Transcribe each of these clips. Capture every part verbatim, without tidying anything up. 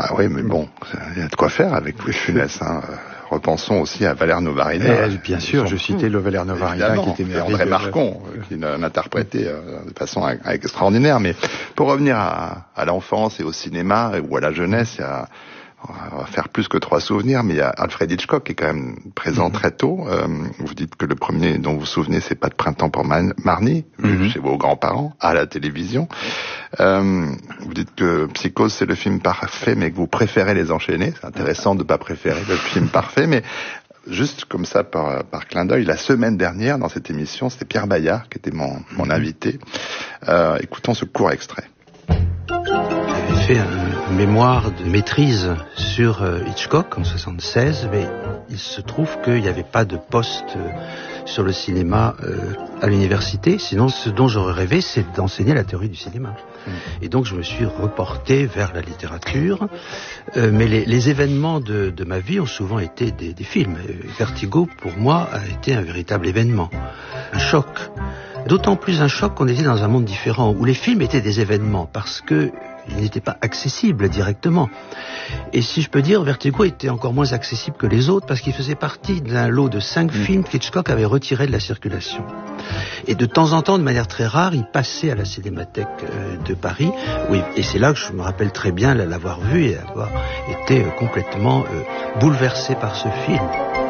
Ah oui, mais bon, il y a de quoi faire avec Louis de Funès. Hein. Repensons aussi à Valère Novarina. Eh, bien sûr, je citais le Valère Novarina qui était merveilleux. André Marcon, qui l'interprétait de façon extraordinaire. Mais pour revenir à, à l'enfance et au cinéma ou à la jeunesse, il y a, on va faire plus que trois souvenirs, mais il y a Alfred Hitchcock qui est quand même présent mm-hmm. très tôt. Euh, vous dites que le premier dont vous vous souvenez, c'est Pas de printemps pour Man- Marnie, mm-hmm. chez vos grands-parents, à la télévision. Euh, vous dites que Psychose, c'est le film parfait, mais que vous préférez les enchaîner. C'est intéressant de ne pas préférer le film parfait, mais juste comme ça, par, par clin d'œil, la semaine dernière, dans cette émission, c'était Pierre Bayard qui était mon, mon invité. Euh, écoutons ce court extrait. J'avais fait un mémoire de maîtrise sur euh, Hitchcock en soixante-seize, mais il se trouve qu'il n'y avait pas de poste euh, sur le cinéma euh, à l'université. Sinon, ce dont j'aurais rêvé, c'est d'enseigner la théorie du cinéma. Mmh. Et donc, je me suis reporté vers la littérature. Euh, mais les, les événements de, de ma vie ont souvent été des, des films. Vertigo, pour moi, a été un véritable événement, un choc. D'autant plus un choc qu'on était dans un monde différent, où les films étaient des événements, parce que ils n'étaient pas accessibles directement. Et si je peux dire, Vertigo était encore moins accessible que les autres, parce qu'il faisait partie d'un lot de cinq mmh. films qu'Hitchcock avait retirés de la circulation. Et de temps en temps, de manière très rare, il passait à la Cinémathèque euh, de Paris, oui, et c'est là que je me rappelle très bien l'avoir vu et avoir été euh, complètement euh, bouleversé par ce film.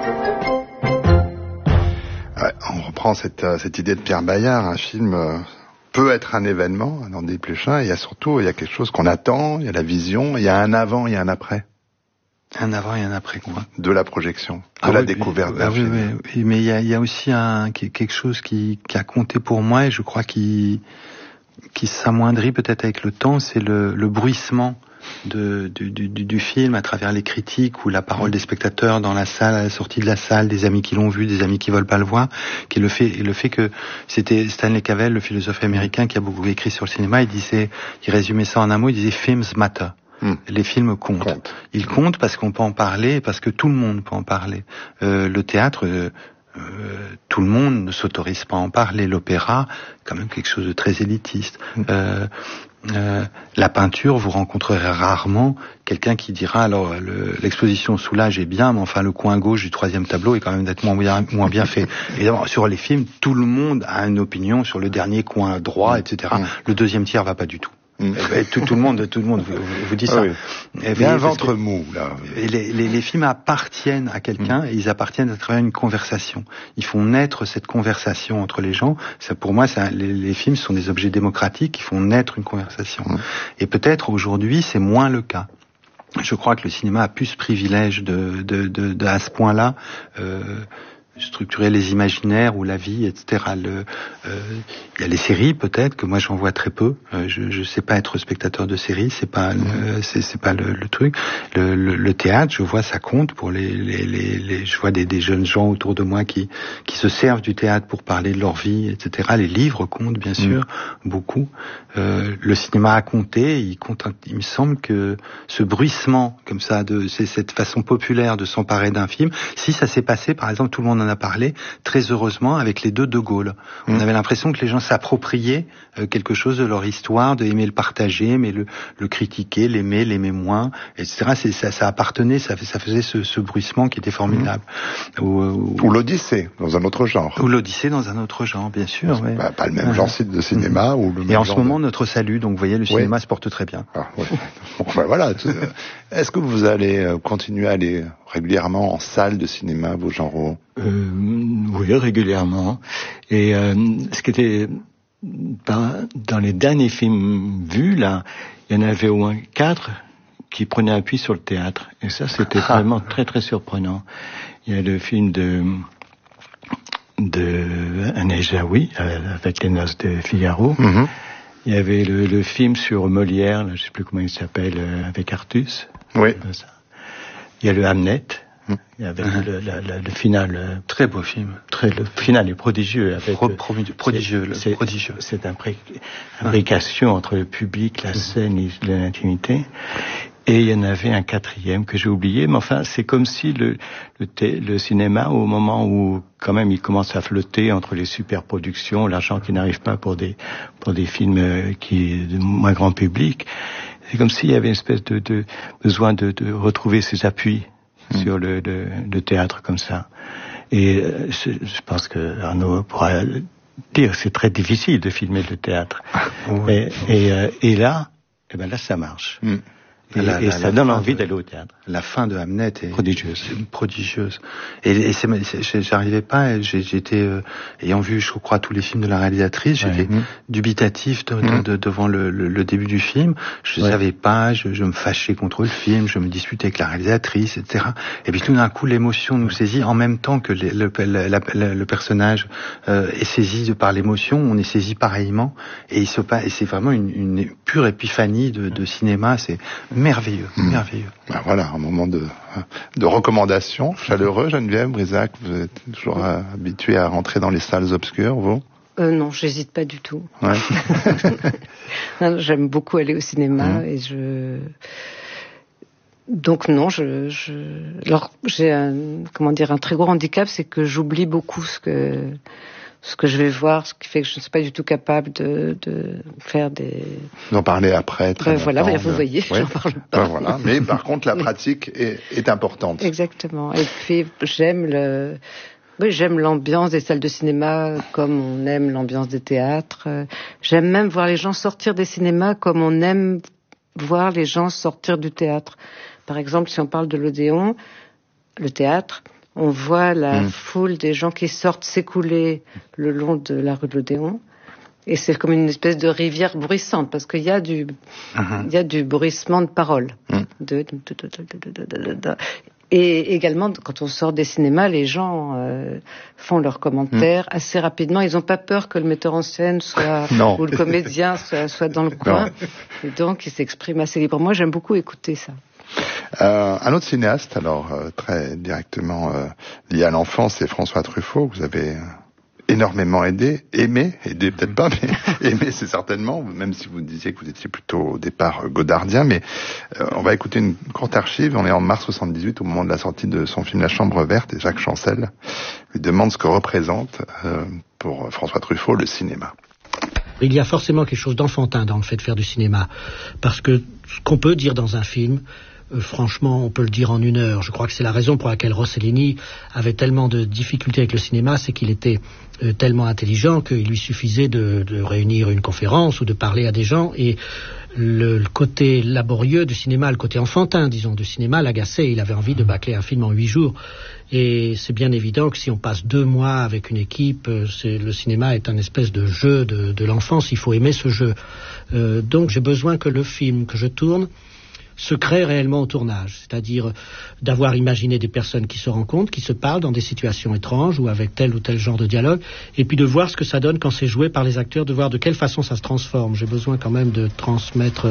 Ouais, on reprend cette, euh, cette idée de Pierre Bayard, un film euh, peut être un événement, dans des Pléchins, il y a surtout, il y a quelque chose qu'on attend, il y a la vision, il y a un avant, il y a un après. Un avant et un après quoi? De la projection, de ah la oui, découverte oui, d'un ah film. Oui, oui, mais il y a, il y a aussi un, quelque chose qui, qui a compté pour moi et je crois qu'il qui s'amoindrit peut-être avec le temps, c'est le, le bruissement de, du, du, du film à travers les critiques ou la parole des spectateurs dans la salle, à la sortie de la salle, des amis qui l'ont vu, des amis qui veulent pas le voir, qui le fait, et le fait que c'était Stanley Cavell, le philosophe américain qui a beaucoup écrit sur le cinéma, il disait, il résumait ça en un mot, il disait films matter. Mmh. Les films comptent. Compte. Ils comptent parce qu'on peut en parler, parce que tout le monde peut en parler. Euh, le théâtre, euh, euh, tout le monde ne s'autorise pas à en parler. L'opéra, quand même quelque chose de très élitiste. Mmh. Euh, Euh, la peinture, vous rencontrerez rarement quelqu'un qui dira alors le, l'exposition Soulage est bien, mais enfin le coin gauche du troisième tableau est quand même nettement moins, moins bien fait. Évidemment, sur les films, tout le monde a une opinion sur le dernier coin droit, et cetera. Mmh. Le deuxième tiers va pas du tout. Mmh. Et tout, tout le monde, tout le monde vous, vous, vous dit ça. Ah oui. Il y a un ventre mou là. Les, les, les films appartiennent à quelqu'un mmh. et ils appartiennent à travers une conversation. Ils font naître cette conversation entre les gens. Ça, pour moi, ça, les, les films sont des objets démocratiques qui font naître une conversation. Mmh. Et peut-être aujourd'hui, c'est moins le cas. Je crois que le cinéma a plus ce privilège de, de, de, de à ce point-là. Euh, structurer les imaginaires ou la vie, et cetera. Le, euh, il y a les séries peut-être que moi j'en vois très peu. Euh, je, je sais pas être spectateur de séries, c'est pas, le, c'est, c'est pas le, le truc. Le, le, le théâtre, je vois ça compte pour les, les, les, les je vois des, des jeunes gens autour de moi qui, qui se servent du théâtre pour parler de leur vie, et cetera. Les livres comptent bien sûr mmh. beaucoup. Euh, le cinéma a compté. Il compte. Il me semble que ce bruissement comme ça, de c'est cette façon populaire de s'emparer d'un film. Si ça s'est passé, par exemple, tout le monde en a parlé, très heureusement, avec les deux De Gaulle. Mmh. On avait l'impression que les gens s'appropriaient euh, quelque chose de leur histoire, de aimer le partager, mais le, le critiquer, l'aimer, l'aimer moins, et cetera. C'est, ça, ça appartenait, ça, ça faisait ce, ce bruissement qui était formidable. Mmh. Ou, ou, ou l'Odyssée, dans un autre genre. Ou l'Odyssée dans un autre genre, bien sûr. Ouais. Pas, pas le même genre de cinéma. Mmh. Ou le même et en genre ce moment, de... notre salut, donc vous voyez, le cinéma oui. se porte très bien. Ah, oui. Bon, ben voilà. Est-ce que vous allez continuer à aller régulièrement en salle de cinéma, vos genres? Euh, oui, régulièrement. Et euh, ce qui était dans les derniers films vus, là, il y en avait au moins quatre qui prenaient appui sur le théâtre. Et ça, c'était ah. vraiment très très surprenant. Il y a le film de de Agnès Jaoui avec Les Noces de Figaro. Mm-hmm. Il y avait le, le film sur Molière, là, je sais plus comment il s'appelle, euh, avec Artus. Oui. Ça. Il y a le Hamlet. Il y avait uh-huh. le, le, le, le final. Euh, très beau film. Très, le final est prodigieux. Avec, Pro, pro, prodigieux, c'est, le prodigieux. Cette imbrication entre le public, la scène et l'intimité. Et il y en avait un quatrième que j'ai oublié, mais enfin, c'est comme si le, le, t- le cinéma, au moment où quand même il commence à flotter entre les superproductions, l'argent qui n'arrive pas pour des pour des films qui de moins grand public, c'est comme s'il y avait une espèce de, de besoin de, de retrouver ses appuis mmh. sur le, le, le théâtre comme ça. Et euh, je, je pense que Arnaud pourra dire que c'est très difficile de filmer le théâtre. Oui. Et, et, euh, et là, eh ben là, ça marche. Mmh. Et, la, et la, ça la donne envie de, d'aller au théâtre. La fin de Hamlet est prodigieuse. C'est prodigieuse. Et, et c'est, c'est, j'arrivais pas. J'ai, j'étais euh, ayant vu, je crois, tous les films de la réalisatrice, j'étais ouais. dubitatif de, de, de, devant le, le, le début du film. Je ne ouais. savais pas. Je, je me fâchais contre le film. Je me disputais avec la réalisatrice, et cetera. Et puis tout d'un coup, l'émotion nous saisit en même temps que le, le, le, le, le personnage euh, est saisi de par l'émotion. On est saisi pareillement. Et il se passe. Et c'est vraiment une, une pure épiphanie de, de cinéma. C'est merveilleux, mmh. merveilleux. Ben voilà, un moment de, de recommandation chaleureux. Geneviève Brisac, vous êtes toujours mmh. habituée à rentrer dans les salles obscures, vous ? euh, Non, j'hésite pas du tout. Ouais. non, j'aime beaucoup aller au cinéma mmh. et je... Donc non, je, je... Alors, j'ai un, comment dire, un très gros handicap, c'est que j'oublie beaucoup ce que... ce que je vais voir, ce qui fait que je ne suis pas du tout capable de, de faire des... D'en parler après, très ben voilà, ben, vous voyez, oui. j'en parle pas. Ben voilà. Mais par contre, la pratique est, est importante. Exactement. Et puis, j'aime le... Oui, j'aime l'ambiance des salles de cinéma comme on aime l'ambiance des théâtres. J'aime même voir les gens sortir des cinémas comme on aime voir les gens sortir du théâtre. Par exemple, si on parle de l'Odéon, le théâtre... On voit la mmh. foule des gens qui sortent s'écouler le long de la rue de l'Odéon. Et c'est comme une espèce de rivière bruissante, parce qu'il y a du, mmh. il y a du bruissement de paroles. Mmh. De, de, de, de, de, de, de. Et également, quand on sort des cinémas, les gens euh, font leurs commentaires mmh. assez rapidement. Ils n'ont pas peur que le metteur en scène soit ou le comédien soit, soit dans le coin. Non. Et donc, ils s'expriment assez librement. Moi, j'aime beaucoup écouter ça. Euh, un autre cinéaste, alors euh, très directement euh, lié à l'enfance, c'est François Truffaut, que vous avez euh, énormément aidé, aimé, aidé peut-être pas, mais aimé c'est certainement, même si vous disiez que vous étiez plutôt au départ euh, godardien, mais euh, on va écouter une courte archive. On est en mars soixante-dix-huit, au moment de la sortie de son film La Chambre verte, et Jacques Chancel lui demande ce que représente euh, pour François Truffaut le cinéma. Il y a forcément quelque chose d'enfantin dans le fait de faire du cinéma, parce que ce qu'on peut dire dans un film, Euh, franchement, on peut le dire en une heure. Je crois que c'est la raison pour laquelle Rossellini avait tellement de difficultés avec le cinéma, c'est qu'il était euh, tellement intelligent qu'il lui suffisait de, de réunir une conférence ou de parler à des gens, et le, le côté laborieux du cinéma, le côté enfantin, disons, du cinéma l'agaçait. Il avait envie de bâcler un film en huit jours. Et c'est bien évident que si on passe deux mois avec une équipe, c'est, le cinéma est un espèce de jeu de, de l'enfance. Il faut aimer ce jeu. Euh, donc j'ai besoin que le film que je tourne se crée réellement au tournage, c'est-à-dire d'avoir imaginé des personnes qui se rencontrent, qui se parlent dans des situations étranges ou avec tel ou tel genre de dialogue, et puis de voir ce que ça donne quand c'est joué par les acteurs, de voir de quelle façon ça se transforme. J'ai besoin quand même de transmettre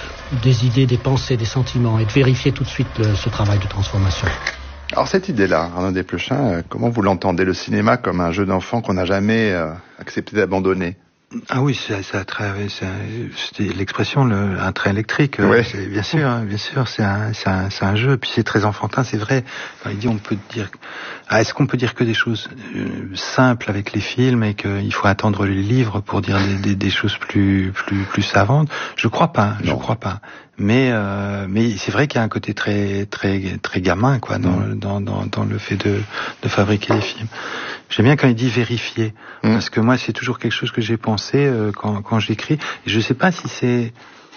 des idées, des pensées, des sentiments, et de vérifier tout de suite le, ce travail de transformation. Alors cette idée-là, Arnaud Desplechin, euh, comment vous l'entendez, le cinéma comme un jeu d'enfant qu'on n'a jamais euh, accepté d'abandonner? Ah oui, c'est, c'est, c'est, c'est, c'était l'expression le, un train électrique. Ouais. C'est, bien sûr, hein, bien sûr, c'est un, c'est un, c'est un jeu. Puis c'est très enfantin, c'est vrai. Enfin, il dit, on peut dire, ah, est-ce qu'on peut dire que des choses euh, simples avec les films et qu'il faut attendre les livres pour dire des, des, des choses plus, plus, plus savantes? Je crois pas. Non. Je crois pas. Mais, euh, mais c'est vrai qu'il y a un côté très, très, très gamin, quoi, dans, mmh. dans, dans, dans le fait de, de fabriquer les films. J'aime bien quand il dit vérifier, mmh. parce que moi c'est toujours quelque chose que j'ai pensé euh, quand, quand j'écris. Et je sais pas si c'est,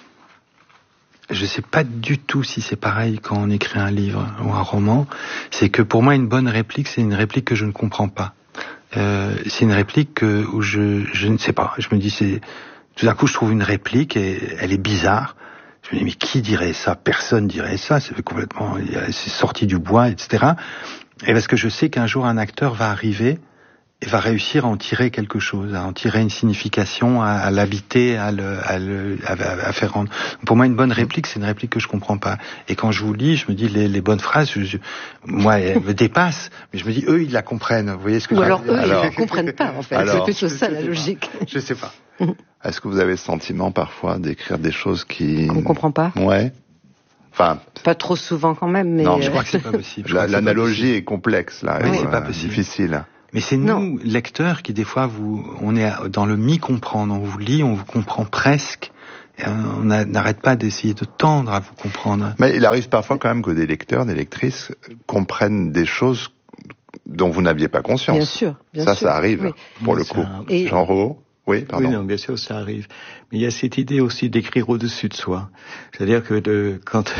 je sais pas du tout si c'est pareil quand on écrit un livre ou un roman. C'est que pour moi une bonne réplique, c'est une réplique que je ne comprends pas. Euh, c'est une réplique que, où je, je ne sais pas. Je me dis c'est, tout d'un coup je trouve une réplique et elle est bizarre. Je me dis mais qui dirait ça? Personne dirait ça. C'est complètement, c'est sorti du bois, et cetera. Et parce que je sais qu'un jour un acteur va arriver et va réussir à en tirer quelque chose, à en tirer une signification, à, à l'habiter, à, le, à, le, à, à faire rendre. Pour moi, une bonne réplique, c'est une réplique que je comprends pas. Et quand je vous lis, je me dis les, les bonnes phrases, je, je, moi, elles me dépassent, mais je me dis eux, ils la comprennent. Vous voyez ce que Ou je alors veux dire? eux, alors, ils ne comprennent pas, en fait. Alors, c'est plutôt ça la logique. Pas. Je sais pas. Est-ce que vous avez le sentiment parfois d'écrire des choses qui... Qu'on comprend pas? Ouais. Enfin, pas trop souvent quand même, mais... Non, je crois que c'est pas possible. La, l'analogie est, est complexe, là. Oui, et, c'est euh, pas possible. Difficile. Mais c'est nous, non. lecteurs, qui des fois, vous, on est dans le mi-comprendre. On vous lit, on vous comprend presque, Et on n'arrête pas d'essayer de tendre à vous comprendre. Mais il arrive parfois quand même que des lecteurs, des lectrices comprennent des choses dont vous n'aviez pas conscience. Bien sûr, bien ça, sûr. Ça arrive, oui. pour oui, le coup. Ça... Et... Jean Rouault. Oui, pardon. Oui, non, bien sûr, ça arrive. Mais il y a cette idée aussi d'écrire au-dessus de soi. C'est-à-dire que de, quand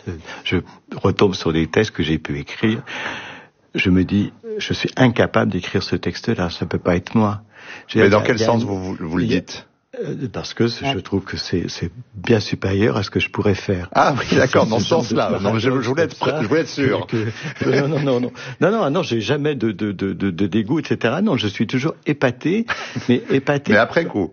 je retombe sur des textes que j'ai pu écrire, je me dis, je suis incapable d'écrire ce texte-là, ça peut pas être moi. J'ai Mais dans quel sens une... vous, vous le dites? Parce que je trouve que c'est, c'est bien supérieur à ce que je pourrais faire. Ah oui, d'accord, dans ce sens-là. Non, je, je voulais être, je voulais être sûr. Que, que, non, non, non, non, non, non, non, j'ai jamais de, de, de, de, de dégoût, et cetera. Non, je suis toujours épaté, mais épaté. Mais après coup.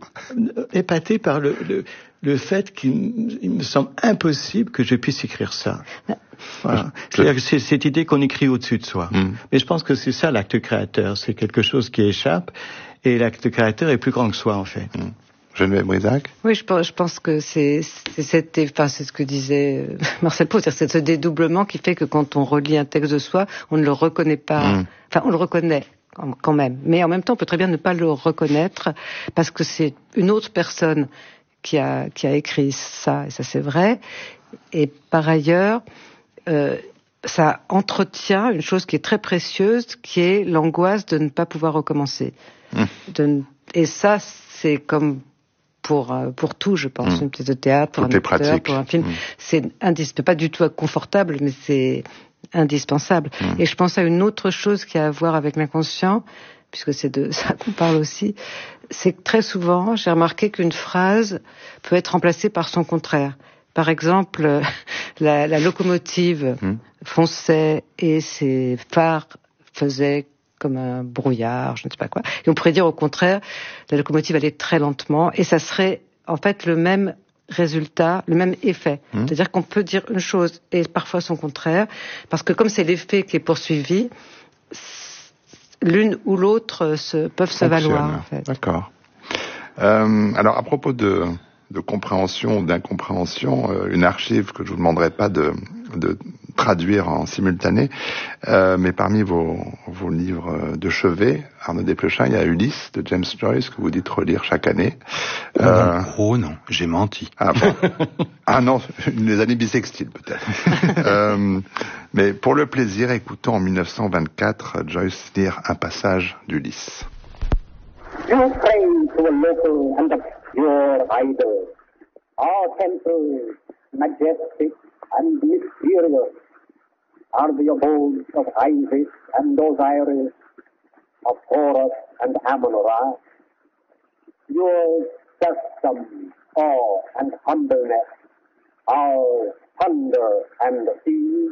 Épaté par le, le, le fait qu'il il me semble impossible que je puisse écrire ça. Voilà. C'est-à-dire que c'est cette idée qu'on écrit au-dessus de soi. Mm. Mais je pense que c'est ça l'acte créateur. C'est quelque chose qui échappe, et l'acte créateur est plus grand que soi, en fait. Mm. Geneviève Brisac? Oui, je pense, je pense que c'est, c'est, cette, enfin, c'est ce que disait Marcel Proust, c'est ce dédoublement qui fait que quand on relit un texte de soi, on ne le reconnaît pas. Mmh. Enfin, on le reconnaît quand même, mais en même temps, on peut très bien ne pas le reconnaître parce que c'est une autre personne qui a qui a écrit ça, et ça c'est vrai. Et par ailleurs, euh, ça entretient une chose qui est très précieuse, qui est l'angoisse de ne pas pouvoir recommencer. Mmh. De, et ça, c'est comme pour pour tout, je pense, mmh. une pièce de théâtre, pour Toutes un acteur, pour un film, mmh. c'est indispensable, pas du tout confortable, mais c'est indispensable. Mmh. Et je pense à une autre chose qui a à voir avec l'inconscient, puisque c'est de ça qu'on parle aussi, c'est que très souvent, j'ai remarqué qu'une phrase peut être remplacée par son contraire. Par exemple, la, la locomotive mmh. fonçait et ses phares faisaient comme un brouillard, je ne sais pas quoi. Et on pourrait dire au contraire, la locomotive allait très lentement, et ça serait en fait le même résultat, le même effet. Mmh. C'est-à-dire qu'on peut dire une chose et parfois son contraire, parce que comme c'est l'effet qui est poursuivi, l'une ou l'autre se, peuvent se valoir. En fait. D'accord. Euh, alors à propos de, de compréhension ou d'incompréhension, euh, une archive que je vous demanderai pas de, de traduire en simultané, euh, mais parmi vos, vos livres de chevet, Arnaud Desplechin, il y a Ulysse de James Joyce que vous dites relire chaque année. Oh, euh... oh non, j'ai menti. Ah bon. Ah non, les années bissextiles peut-être. euh, mais pour le plaisir, écoutons en dix-neuf cent vingt-quatre Joyce lire un passage d'Ulysse. You pray to a local and obscure idol, our temples, majestic and mysterious, are the abodes of Isis and Osiris, of Horus and Amun-Ra. Your custom, awe and humbleness, our thunder and sea.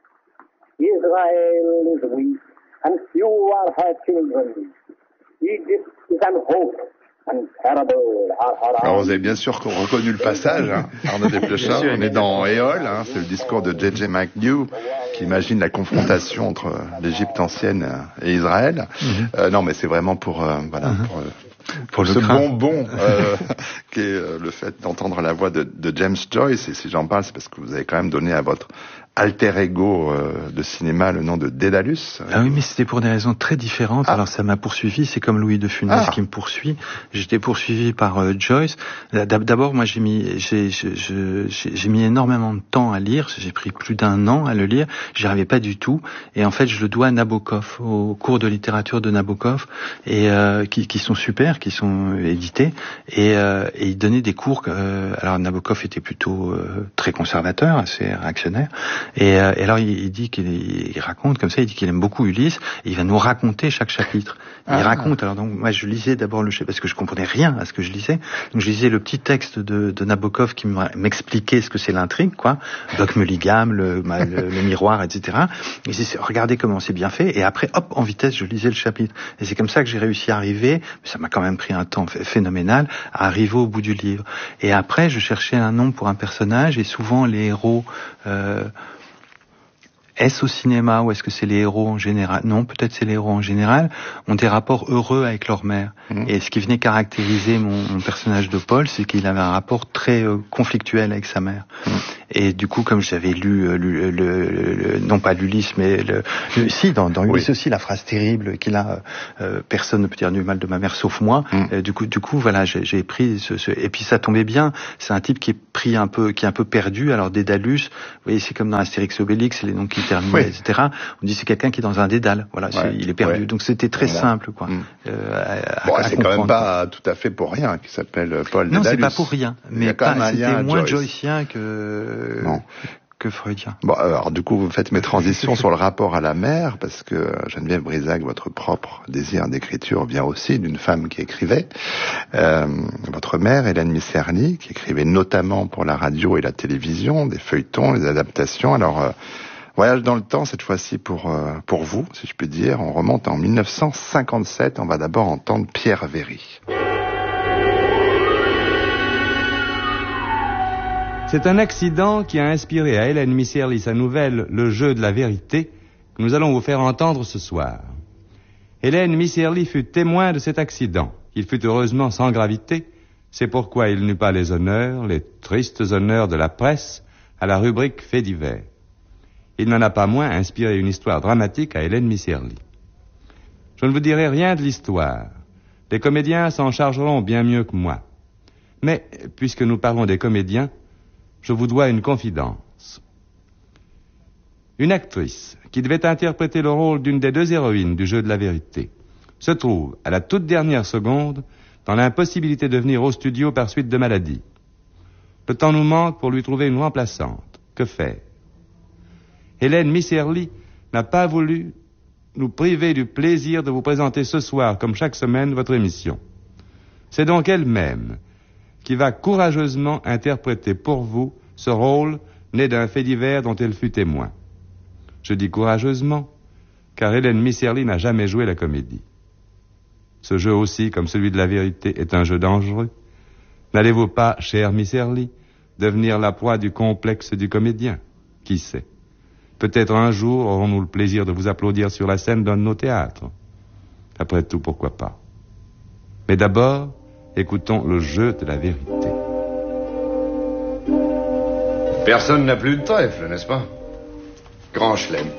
Israel is weak, and few are her children. Egypt is an hope, and terrible are her eyes. Alors vous avez bien sûr reconnu le passage, hein, Arnaud Desplechin, on est dans Éole, hein, c'est le discours de J J McNew qui imagine la confrontation entre l'Égypte ancienne et Israël. Mm-hmm. Euh, non mais c'est vraiment pour, euh, voilà, mm-hmm. pour, euh, pour ce bonbon euh, qui est euh, le fait d'entendre la voix de, de James Joyce, et si j'en parle c'est parce que vous avez quand même donné à votre alter ego euh, de cinéma le nom de Dédalus. Ah oui, mais c'était pour des raisons très différentes. Ah. Alors ça m'a poursuivi, c'est comme Louis de Funès ah. qui me poursuit. J'étais poursuivi par euh, Joyce. D'abord, moi j'ai mis j'ai, j'ai, j'ai, j'ai mis énormément de temps à lire. J'ai pris plus d'un an à le lire. J'y arrivais pas du tout. Et en fait, je le dois à Nabokov, aux cours de littérature de Nabokov, et euh, qui, qui sont super, qui sont édités. Et, euh, et il donnait des cours. Euh, alors Nabokov était plutôt euh, très conservateur, assez réactionnaire. Et, euh, et alors il, il dit qu'il il raconte comme ça, il dit qu'il aime beaucoup Ulysse, et il va nous raconter chaque chapitre. Ah. Il raconte. Alors donc moi je lisais d'abord le parce que je comprenais rien à ce que je lisais. Donc je lisais le petit texte de, de Nabokov qui m'expliquait ce que c'est l'intrigue, quoi. Buck Mulligan, le, le, le miroir, et cetera. Et c'est, regardez comment c'est bien fait. Et après, hop, en vitesse, je lisais le chapitre. Et c'est comme ça que j'ai réussi à arriver. Mais ça m'a quand même pris un temps phénoménal à arriver au bout du livre. Et après, je cherchais un nom pour un personnage, et souvent les héros. Euh, Est-ce au cinéma ou est-ce que c'est les héros en général? Non, peut-être c'est les héros en général, ont des rapports heureux avec leur mère. Mmh. Et ce qui venait caractériser mon, mon personnage de Paul, c'est qu'il avait un rapport très euh, conflictuel avec sa mère. Mmh. Et du coup, comme j'avais lu, lu le, le, le, non pas l'Ulysse, mais le, le si dans, dans Ulysse oui. aussi, la phrase terrible qu'il a, euh, personne ne peut dire du mal de ma mère sauf moi. Mm. Euh, du coup, du coup, voilà, j'ai, j'ai pris ce, ce, et puis ça tombait bien. C'est un type qui est pris un peu, qui est un peu perdu. Alors Dédalus, vous voyez, c'est comme dans Astérix et Obélix, les noms qui terminent, oui. et cetera. On dit c'est quelqu'un qui est dans un dédale. Voilà, ouais. il est perdu. Ouais. Donc c'était très bon. simple, quoi. Mm. Euh, à, bon, à c'est quand même pas tout à fait pour rien qu'il s'appelle Paul non, Dédalus. Non, c'est pas pour rien. Mais pas, c'était moins joycien que, non. que freudien. Bon, alors, du coup, vous faites mes transitions sur le rapport à la mère, parce que Geneviève Brisac, votre propre désir d'écriture vient aussi d'une femme qui écrivait. Euh, votre mère, Hélène Misserly, qui écrivait notamment pour la radio et la télévision, des feuilletons, des adaptations. Alors, euh, voyage dans le temps, cette fois-ci pour, euh, pour vous, si je puis dire. On remonte en dix-neuf cent cinquante-sept. On va d'abord entendre Pierre Véry. C'est un accident qui a inspiré à Hélène Misserly sa nouvelle « Le jeu de la vérité » que nous allons vous faire entendre ce soir. Hélène Misserly fut témoin de cet accident. Il fut heureusement sans gravité. C'est pourquoi il n'eut pas les honneurs, les tristes honneurs de la presse, à la rubrique « Faits divers ». Il n'en a pas moins inspiré une histoire dramatique à Hélène Misserly. Je ne vous dirai rien de l'histoire. Les comédiens s'en chargeront bien mieux que moi. Mais, puisque nous parlons des comédiens, je vous dois une confidence. Une actrice qui devait interpréter le rôle d'une des deux héroïnes du jeu de la vérité se trouve, à la toute dernière seconde, dans l'impossibilité de venir au studio par suite de maladie. Le temps nous manque pour lui trouver une remplaçante. Que faire? Hélène Misserly n'a pas voulu nous priver du plaisir de vous présenter ce soir, comme chaque semaine, votre émission. C'est donc elle-même qui va courageusement interpréter pour vous ce rôle né d'un fait divers dont elle fut témoin. Je dis courageusement, car Hélène Misserly n'a jamais joué la comédie. Ce jeu aussi, comme celui de la vérité, est un jeu dangereux. N'allez-vous pas, chère Misserly, devenir la proie du complexe du comédien? Qui sait? Peut-être un jour aurons-nous le plaisir de vous applaudir sur la scène d'un de nos théâtres. Après tout, pourquoi pas? Mais d'abord, écoutons le jeu de la vérité. Personne n'a plus de trèfle, n'est-ce pas? Grand chelem.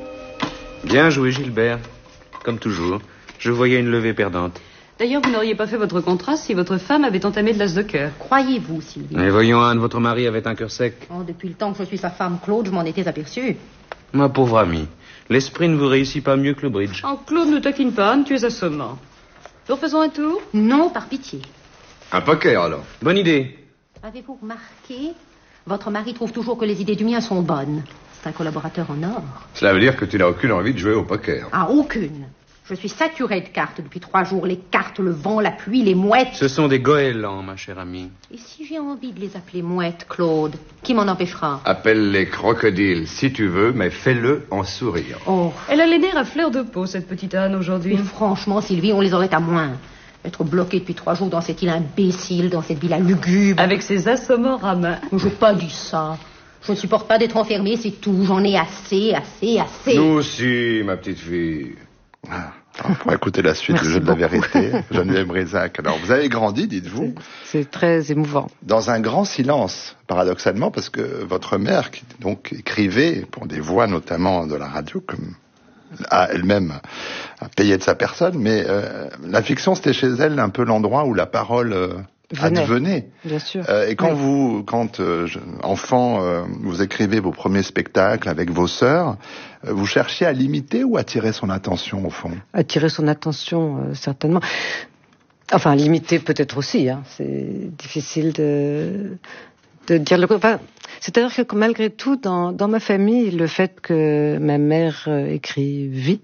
Bien joué, Gilbert. Comme toujours, je voyais une levée perdante. D'ailleurs, vous n'auriez pas fait votre contrat si votre femme avait entamé de l'as de cœur. Croyez-vous, Sylvie? Mais voyons, Anne, votre mari avait un cœur sec. Oh, depuis le temps que je suis sa femme, Claude, je m'en étais aperçu. Ma pauvre amie, l'esprit ne vous réussit pas mieux que le bridge. Oh, Claude, ne taquine pas, Anne, tu es assommant. Nous refaisons un tour? Non, par pitié. Un poker, alors. Bonne idée. Avez-vous remarqué? Votre mari trouve toujours que les idées du mien sont bonnes. C'est un collaborateur en or. Cela veut dire que tu n'as aucune envie de jouer au poker. Ah, aucune. Je suis saturée de cartes depuis trois jours. Les cartes, le vent, la pluie, les mouettes. Ce sont des goélands, ma chère amie. Et si j'ai envie de les appeler mouettes, Claude, qui m'en empêchera? Appelle-les crocodiles si tu veux, mais fais-le en souriant. Oh. Elle a les nerfs à fleur de peau, cette petite Anne, aujourd'hui. Mais franchement, Sylvie, on les aurait à moins. Être bloqué depuis trois jours dans cette île imbécile, dans cette villa lugubre. Avec ses assommants ramins. Je n'ai pas dit ça. Je ne supporte pas d'être enfermée, c'est tout. J'en ai assez, assez, assez. Nous aussi, ma petite fille. Ah, pour écouter la suite du jeu de la vérité, Geneviève Brisac. Alors, vous avez grandi, dites-vous. C'est très émouvant. Dans un grand silence, paradoxalement, parce que votre mère, qui donc écrivait pour des voix notamment de la radio, comme à elle-même à payer de sa personne, mais euh, la fiction, c'était chez elle un peu l'endroit où la parole euh, Venait. advenait. Bien sûr. Euh, et quand oui. vous, quand euh, je, enfant, euh, vous écrivez vos premiers spectacles avec vos sœurs, euh, vous cherchiez à l'imiter ou à attirer son attention au fond? Attirer son attention, euh, certainement. Enfin, l'imiter peut-être aussi. Hein. C'est difficile de de dire le. Enfin, c'est-à-dire que malgré tout, dans, dans ma famille, le fait que ma mère euh, écrivit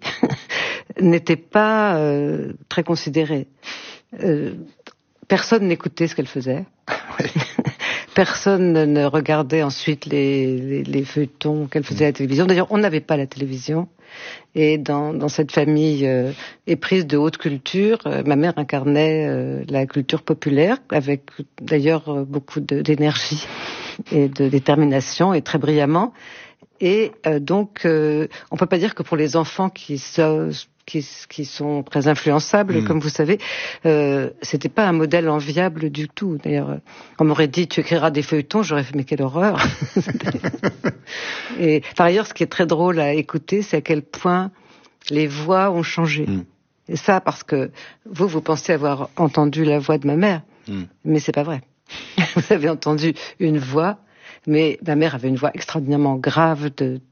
n'était pas euh, très considéré. Euh, personne n'écoutait ce qu'elle faisait. Oui. Personne ne regardait ensuite les, les, les feuilletons qu'elle faisait à la télévision. D'ailleurs, on n'avait pas la télévision. Et dans, dans cette famille euh, éprise de haute culture, euh, ma mère incarnait euh, la culture populaire, avec d'ailleurs euh, beaucoup de, d'énergie et de détermination, et très brillamment. Et euh, donc, euh, on peut pas dire que pour les enfants qui, so, qui, qui sont très influençables, mmh. comme vous savez, euh, c'était pas un modèle enviable du tout. D'ailleurs, on m'aurait dit tu écriras des feuilletons, j'aurais fait mais quelle horreur. Et par ailleurs, ce qui est très drôle à écouter, c'est à quel point les voix ont changé. Mmh. Et ça, parce que vous, vous pensez avoir entendu la voix de ma mère, mmh. mais c'est pas vrai. Vous avez entendu une voix, mais ma mère avait une voix extraordinairement grave de